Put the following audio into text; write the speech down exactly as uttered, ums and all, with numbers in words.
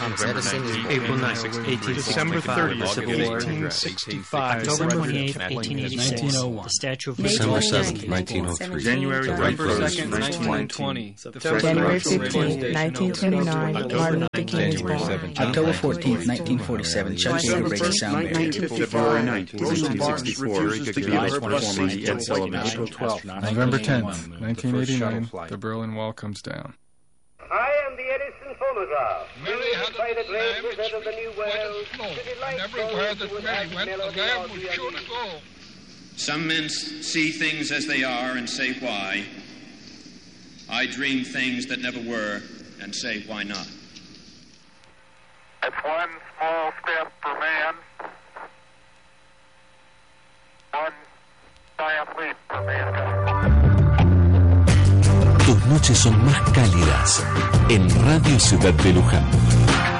April ninth, eighteen December thirtieth, eighteen sixty-five. October twenty-eighth, eighteen eighty-six. nineteen oh one. The Statue of December Liberty. seventh, nineteen oh three. January November second, nineteen twenty. January fifteenth, nineteen twenty-nine, Martin Luther King is born. October fourteenth, nineteen forty-seven, Chuck Yeager breaks the sound barrier. February ninth, nineteen sixty-four. November tenth, nineteen eighty-nine, the Berlin Wall comes down. I am the Edison phonograph. Mary had a the lamb great which of the new world. And everywhere that Mary went, the lamb was sure to go. Some men see things as they are and say why. I dream things that never were and say why not. It's one small step for man, one giant leap for mankind. Tus noches son más cálidas en Radio Ciudad de Luján.